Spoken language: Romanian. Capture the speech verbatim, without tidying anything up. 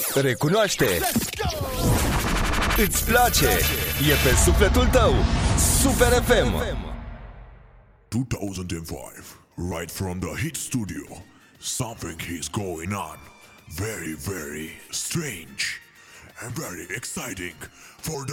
Recunoaște. Îți place. E pe sufletul tău. Super F M. two thousand five, right from the hit studio, something is going on. Very, very strange and very exciting for the